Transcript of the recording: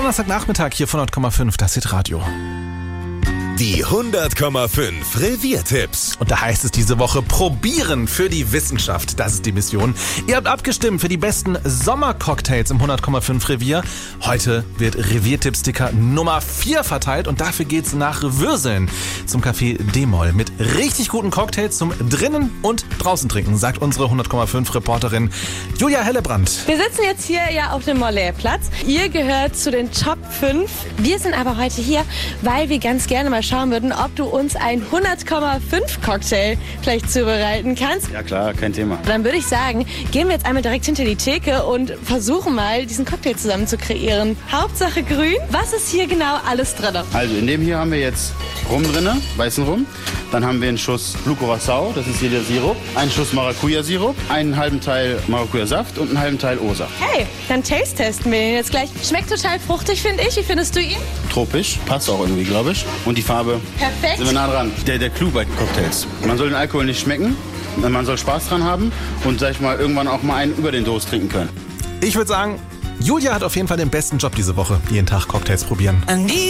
Donnerstagnachmittag hier von 100,5, das Hitradio. Die 100,5 Reviertipps. Und da heißt es diese Woche probieren für die Wissenschaft. Das ist die Mission. Ihr habt abgestimmt für die besten Sommercocktails im 100,5 Revier. Heute wird Reviertipp-Sticker Nummer 4 verteilt und dafür geht's nach Würseln zum Café D-Moll mit richtig guten Cocktails zum drinnen und draußen trinken, sagt unsere 100,5 Reporterin Julia Hellebrand. Wir sitzen jetzt hier ja auf dem Mollet-Platz. Ihr gehört zu den Top 5. Wir sind aber heute hier, weil wir ganz gerne mal schauen würden, ob du uns ein 100,5 Cocktail vielleicht zubereiten kannst. Ja klar, kein Thema. Dann würde ich sagen, gehen wir jetzt einmal direkt hinter die Theke und versuchen mal, diesen Cocktail zusammen zu kreieren. Hauptsache grün. Was ist hier genau alles drin? Also in dem hier haben wir jetzt Rum drin, weißen Rum. Dann haben wir einen Schuss Blue Curacao, das ist hier der Sirup. Einen Schuss Maracuja-Sirup, einen halben Teil Maracuja-Saft und einen halben Teil O-Saft. Hey, dann taste-testen wir ihn jetzt gleich. Schmeckt total fruchtig, finde ich. Wie findest du ihn? Tropisch, passt auch irgendwie, glaube ich. Und die Farbe, Perfekt. sind wir nah dran. Der Clou bei Cocktails. Man soll den Alkohol nicht schmecken, man soll Spaß dran haben und, sag ich mal, irgendwann auch mal einen über den Durst trinken können. Ich würde sagen, Julia hat auf jeden Fall den besten Job diese Woche. Jeden Tag Cocktails probieren.